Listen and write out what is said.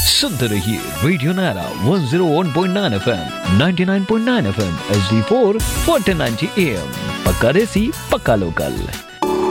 सुनते रहिए रेडियो नारा 101.9 FM, 99.9 FM HD4 1490 AM। पक्का देसी, पक्का लोकल।